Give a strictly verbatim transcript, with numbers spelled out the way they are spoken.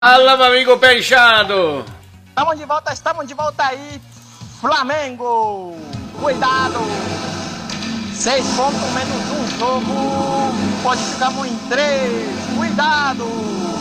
Fala, meu amigo pé inchado! Estamos de volta, estamos de volta aí, Flamengo! Cuidado! Seis pontos menos um jogo, pode ficar em três, cuidado!